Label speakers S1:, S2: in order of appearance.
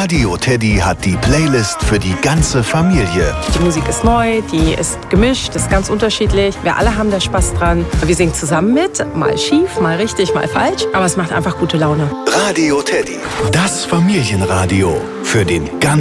S1: Radio Teddy hat die Playlist für die ganze Familie.
S2: Die Musik ist neu, die ist gemischt, ist ganz unterschiedlich. Wir alle haben da Spaß dran. Wir singen zusammen mit, mal schief, mal richtig, mal falsch. Aber es macht einfach gute Laune.
S1: Radio Teddy, das Familienradio für den ganzen